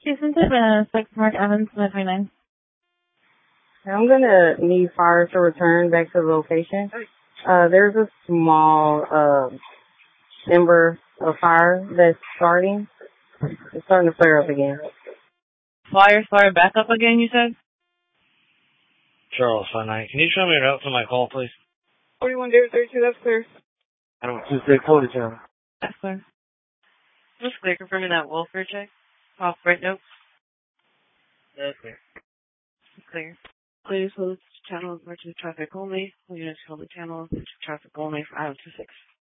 Jason Tippin, 6 Mark Evans, 29. I'm gonna need fire to return back to the location. There's a small ember of fire that's starting. It's starting to flare up again. Fire back up again, you said? Charles, 59. Can you show me a route to my call, please? 41 David 32, that's clear. I don't know, 2-6, Channel. That's clear. Just clear, confirming that welfare check. Off right note. That's clear. Clear. Please hold channel emergency traffic only. Units hold the channel traffic only for item 26.